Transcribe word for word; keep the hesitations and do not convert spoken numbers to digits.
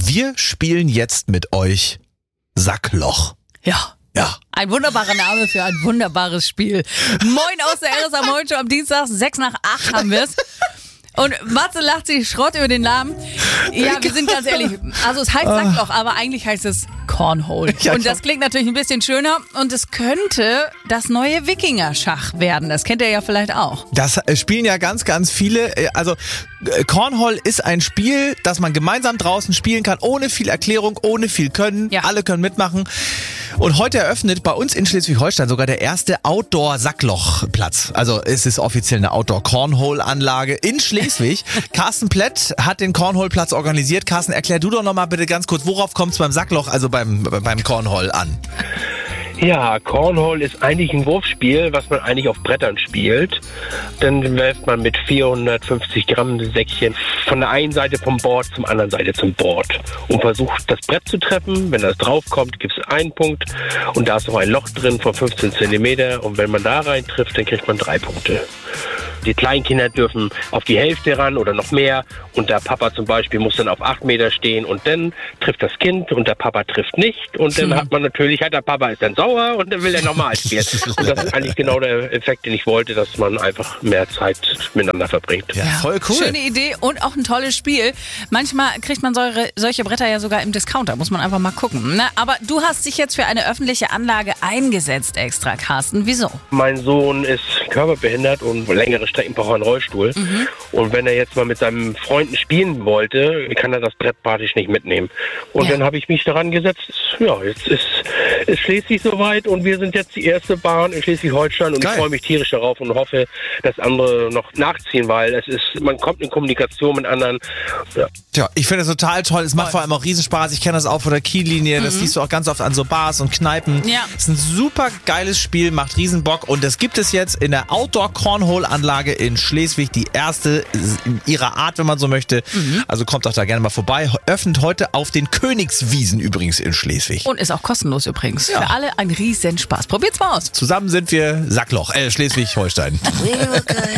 Wir spielen jetzt mit euch Sackloch. Ja. Ja. Ein wunderbarer Name für ein wunderbares Spiel. Moin aus der R S A Moin Show am Dienstag, sechs nach acht haben wir es. Und Matze lacht sich Schrott über den Namen. Ja, wir sind ganz ehrlich, also es heißt Sackloch, aber eigentlich heißt es Cornhole. Und das klingt natürlich ein bisschen schöner und es könnte das neue Wikinger-Schach werden. Das kennt ihr ja vielleicht auch. Das äh, spielen ja ganz, ganz viele. Äh, also äh, Cornhole ist ein Spiel, das man gemeinsam draußen spielen kann, ohne viel Erklärung, ohne viel Können. Ja. Alle können mitmachen. Und heute eröffnet bei uns in Schleswig-Holstein sogar der erste Outdoor-Sackloch-Platz. Also es ist offiziell eine Outdoor-Cornhole-Anlage in Schleswig. Carsten Plett hat den Cornhole-Platz organisiert. Carsten, erklär du doch nochmal bitte ganz kurz, worauf kommt es beim Sackloch, also beim, beim Cornhole an? Ja, Cornhole ist eigentlich ein Wurfspiel, was man eigentlich auf Brettern spielt. Dann werft man mit vierhundertfünfzig Gramm Säckchen von der einen Seite vom Board zum anderen Seite zum Board und versucht das Brett zu treffen. Wenn das draufkommt, gibt es einen Punkt und da ist noch ein Loch drin von fünfzehn Zentimeter und wenn man da rein trifft, dann kriegt man drei Punkte. Die Kleinkinder dürfen auf die Hälfte ran oder noch mehr und der Papa zum Beispiel muss dann auf acht Meter stehen und dann trifft das Kind und der Papa trifft nicht und dann hat man natürlich, hat der Papa ist dann sauer und dann will er nochmal spielen. Und das ist eigentlich genau der Effekt, den ich wollte, dass man einfach mehr Zeit miteinander verbringt. Ja, voll cool. Schöne Idee und auch ein tolles Spiel. Manchmal kriegt man solche, solche Bretter ja sogar im Discounter, muss man einfach mal gucken. Ne? Aber du hast dich jetzt für eine öffentliche Anlage eingesetzt extra, Carsten. Wieso? Mein Sohn ist körperbehindert und längere Strecken braucht er einen Rollstuhl. Mhm. Und wenn er jetzt mal mit seinen Freunden spielen wollte, kann er das Brett praktisch nicht mitnehmen. Und ja. Dann habe ich mich daran gesetzt, ja, jetzt ist, ist Schleswig soweit und wir sind jetzt die erste Bahn in Schleswig-Holstein und Geil. Ich freue mich tierisch darauf und hoffe, dass andere noch nachziehen, weil es ist, man kommt in Kommunikation mit anderen. Ja, Tja, ich finde das total toll. Es macht vor allem auch Riesenspaß. Ich kenne das auch von der Kiellinie. Das mhm. siehst du auch ganz oft an so Bars und Kneipen. Ja. Es ist ein super geiles Spiel, macht Riesenbock und das gibt es jetzt in der Outdoor-Cornhole-Anlage in Schleswig. Die erste in ihrer Art, wenn man so möchte. Mhm. Also kommt doch da gerne mal vorbei. Öffnet heute auf den Königswiesen übrigens in Schleswig. Und ist auch kostenlos übrigens. Ja. Für alle ein Riesenspaß. Probiert's mal aus. Zusammen sind wir Sackloch, äh, Schleswig-Holstein.